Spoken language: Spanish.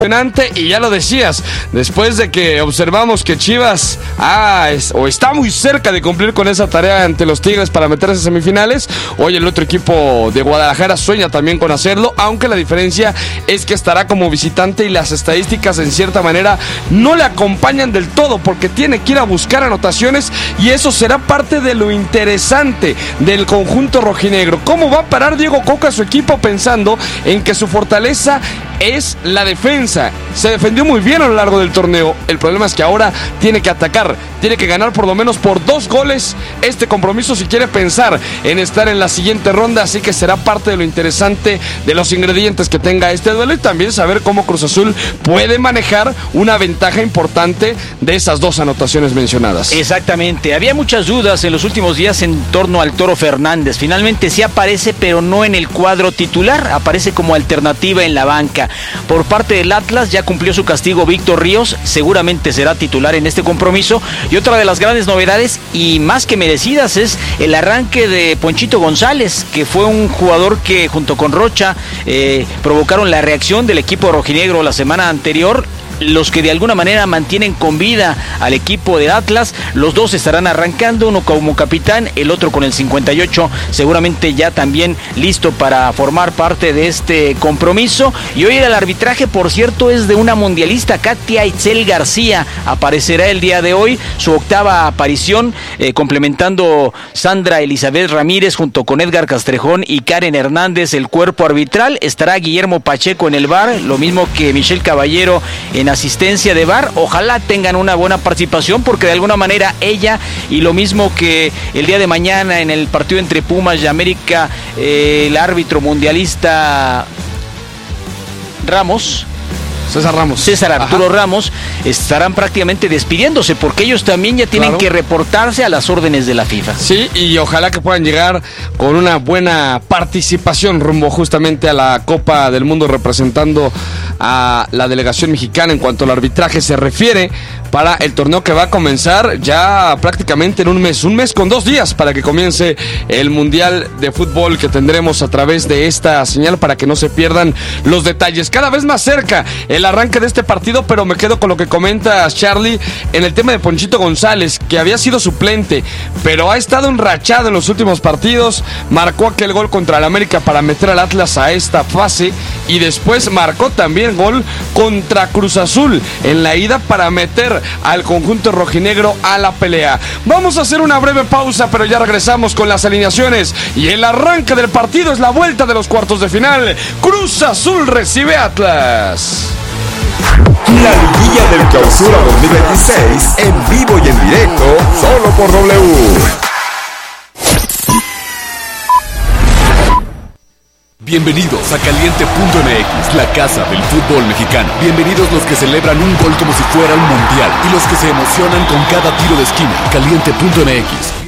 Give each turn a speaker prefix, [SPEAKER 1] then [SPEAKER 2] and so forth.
[SPEAKER 1] Y ya lo decías, después de que observamos que Chivas está muy cerca de cumplir con esa tarea ante los Tigres para meterse a semifinales, hoy el otro equipo de Guadalajara sueña también con hacerlo, aunque la diferencia es que estará como visitante y las estadísticas en cierta manera no le acompañan del todo porque tiene que ir a buscar anotaciones y eso será parte de lo interesante del conjunto rojinegro. ¿Cómo va a parar Diego Coca a su equipo pensando en que su fortaleza es la defensa? Se defendió muy bien a lo largo del torneo. El problema es que ahora tiene que atacar, tiene que ganar por lo menos por 2 goles este compromiso si quiere pensar en estar en la siguiente ronda, así que será parte de lo interesante de los ingredientes que tenga este duelo y también saber cómo Cruz Azul puede manejar una ventaja importante de esas 2 anotaciones mencionadas.
[SPEAKER 2] Exactamente, había muchas dudas en los últimos días en torno al Toro Fernández. Finalmente sí aparece, pero no en el cuadro titular, aparece como alternativa en la banca. Por parte del Atlas ya cumplió su castigo Víctor Ríos, seguramente será titular en este compromiso. Y otra de las grandes novedades y más que merecidas es el arranque de Ponchito González, que fue un jugador que junto con Rocha provocaron la reacción del equipo rojinegro la semana anterior. Los que de alguna manera mantienen con vida al equipo de Atlas, los dos estarán arrancando, uno como capitán, el otro con el 58, seguramente ya también listo para formar parte de este compromiso. Y hoy el arbitraje, por cierto, es de una mundialista, Katia Itzel García, aparecerá el día de hoy, su 8ª aparición, complementando Sandra Elizabeth Ramírez junto con Edgar Castrejón y Karen Hernández, el cuerpo arbitral. Estará Guillermo Pacheco en el VAR, lo mismo que Michelle Caballero en asistencia de VAR. Ojalá tengan una buena participación porque de alguna manera ella, y lo mismo que el día de mañana en el partido entre Pumas y América, el árbitro mundialista César Arturo Ramos, estarán prácticamente despidiéndose porque ellos también ya tienen que reportarse a las órdenes de la FIFA.
[SPEAKER 1] Sí, y ojalá que puedan llegar con una buena participación rumbo justamente a la Copa del Mundo, representando a la delegación mexicana en cuanto al arbitraje se refiere, para el torneo que va a comenzar ya prácticamente en un mes con 2 días para que comience el Mundial de Fútbol que tendremos a través de esta señal para que no se pierdan los detalles. Cada vez más cerca el arranque de este partido, pero me quedo con lo que comentas, Charlie, en el tema de Ponchito González, que había sido suplente, pero ha estado enrachado en los últimos partidos, marcó aquel gol contra el América para meter al Atlas a esta fase y después marcó también gol contra Cruz Azul en la ida para meter al conjunto rojinegro a la pelea. Vamos a hacer una breve pausa, pero ya regresamos con las alineaciones y el arranque del partido es la vuelta de los cuartos de final. Cruz Azul recibe Atlas.
[SPEAKER 3] La liguilla del Clausura 2026 en vivo y en directo solo por W. Bienvenidos a Caliente.mx, la casa del fútbol mexicano. Bienvenidos los que celebran un gol como si fuera un mundial y los que se emocionan con cada tiro de esquina. Caliente.mx,